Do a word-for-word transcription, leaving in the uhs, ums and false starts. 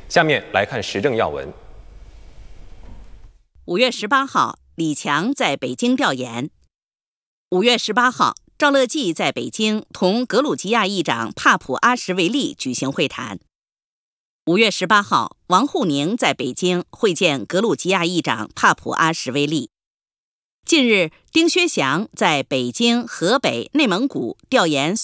下面来看时政要闻。 五月十八号，李强在北京调研。五月十八号，赵乐际在北京同格鲁吉亚议长帕普阿什维利举行会谈。五月十八号，王沪宁在北京会见格鲁吉亚议长帕普阿什维利。近日，丁薛祥在北京、河北、内蒙古调研